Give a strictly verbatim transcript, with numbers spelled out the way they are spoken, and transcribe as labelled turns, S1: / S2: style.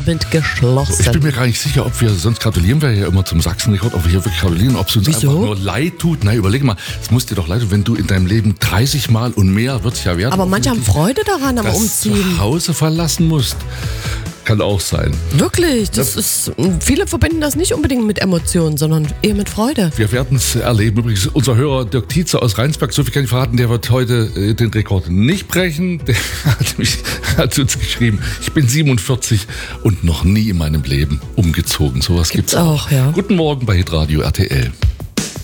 S1: damit geschlossen.
S2: Ich bin mir gar nicht sicher, ob wir, sonst gratulieren wir ja immer zum Sachsenrekord, ob wir hier wirklich gratulieren, ob es uns
S1: Wieso?
S2: einfach nur leid tut. Na, überleg mal, es muss dir doch leid tun, wenn du in deinem Leben dreißig Mal und mehr wird es ja werden.
S1: Aber manche haben Freude daran am
S2: das
S1: Umziehen.
S2: zu Hause verlassen musst. Kann auch sein.
S1: Wirklich, das
S2: Ja.
S1: ist, viele verbinden das nicht unbedingt mit Emotionen, sondern eher mit Freude.
S2: Wir werden es erleben. Übrigens, unser Hörer Dirk Tietze aus Rheinsberg, so viel kann ich verraten, der wird heute äh, den Rekord nicht brechen. Der hat, mich, hat uns geschrieben, ich bin siebenundvierzig und noch nie in meinem Leben umgezogen. Sowas gibt's,
S1: Gibt's auch, ja.
S2: Guten Morgen bei Hitradio R T L.